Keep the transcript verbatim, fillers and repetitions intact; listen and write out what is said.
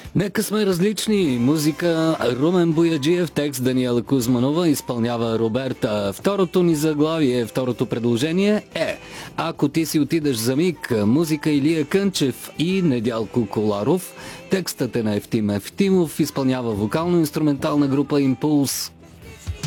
Нека сме различни. Музика Румен Бояджиев, текст Даниела Кузманова, изпълнява Роберта. Второто ни заглавие, второто предложение е: ако ти си отидеш за миг, музика Илия Кънчев и Недялко Коларов. Текстът е на Евтим Евтимов, изпълнява вокално-инструментална група Импулс.